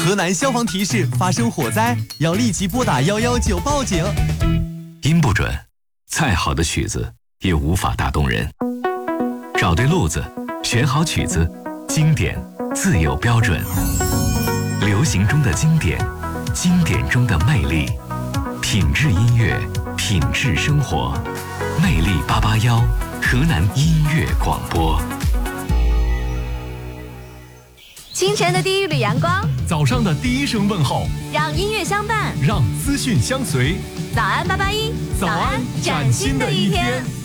河南消防提示：发生火灾要立即拨打119报警。 音不准，再好的曲子也无法打动人。找对路子，选好曲子，经典自有标准。流行中的经典，经典中的魅力，品质音乐，品质生活。魅力881，河南音乐广播。 清晨的第一缕阳光， 早上的第一声问候， 让音乐相伴， 让资讯相随。 早安881， 早安，崭新的一天。